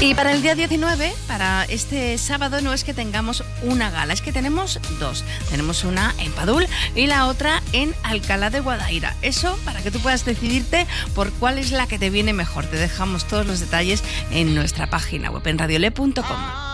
Y para el día 19, para este sábado, no es que tengamos una gala, es que tenemos dos. Tenemos una en Padul y la otra en Alcalá de Guadaira. Eso para que tú puedas decidirte por cuál es la que te viene mejor. Te dejamos todos los detalles en nuestra página web en radiole.com.